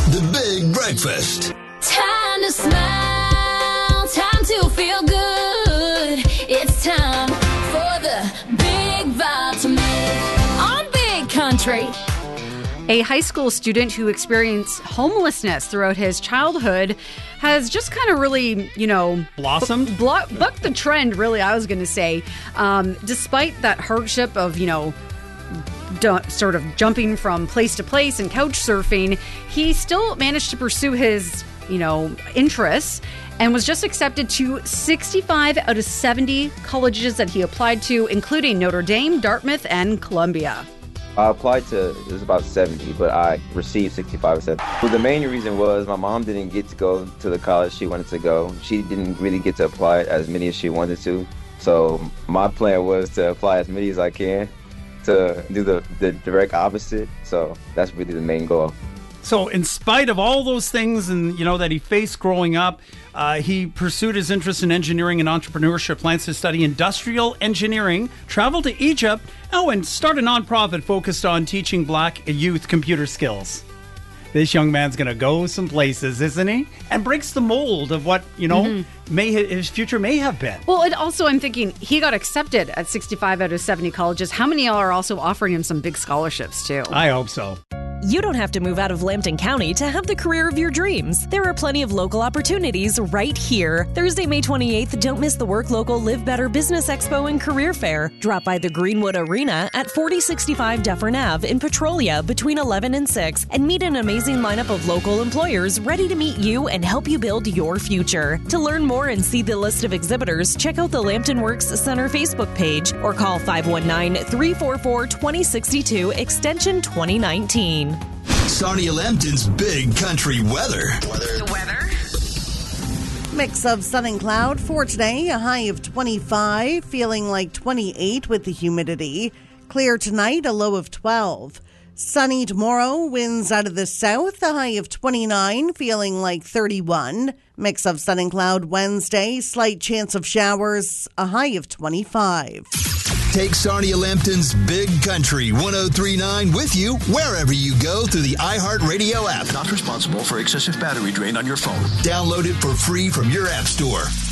The Big Breakfast. Time to smile, time to feel good. It's time for the Big Vitamin on Big Country. A high school student who experienced homelessness throughout his childhood has just kind of really, blossomed? Bucked the trend, really, I was going to say. Despite that hardship of, sort of jumping from place to place and couch surfing, he still managed to pursue his, interests and was just accepted to 65 out of 70 colleges that he applied to, including Notre Dame, Dartmouth, and Columbia. I applied to, it was about 70, but I received 65 or 70. Well, the main reason was my mom didn't get to go to the college she wanted to go. She didn't really get to apply as many as she wanted to. So my plan was to apply as many as I can to do the direct opposite. So that's really the main goal. So in spite of all those things and, that he faced growing up, he pursued his interest in engineering and entrepreneurship, plans to study industrial engineering, travel to Egypt, and start a nonprofit focused on teaching black youth computer skills. This young man's going to go some places, isn't he? And breaks the mold of what, his future may have been. Well, and also I'm thinking he got accepted at 65 out of 70 colleges. How many are also offering him some big scholarships, too? I hope so. You don't have to move out of Lambton County to have the career of your dreams. There are plenty of local opportunities right here. Thursday, May 28th, don't miss the Work Local Live Better Business Expo and Career Fair. Drop by the Greenwood Arena at 4065 Dufferin Ave in Petrolia between 11 and 6 and meet an amazing lineup of local employers ready to meet you and help you build your future. To learn more and see the list of exhibitors, check out the Lambton Works Center Facebook page or call 519-344-2062 extension 2019. Sarnia Lambton's Big Country weather. The weather. Mix of sun and cloud for today. A high of 25, feeling like 28 with the humidity. Clear tonight, a low of 12. Sunny tomorrow, winds out of the south. A high of 29, feeling like 31. Mix of sun and cloud Wednesday. Slight chance of showers. A high of 25. Take Sarnia Lambton's Big Country 103.9 with you wherever you go through the iHeartRadio app. Not responsible for excessive battery drain on your phone. Download it for free from your app store.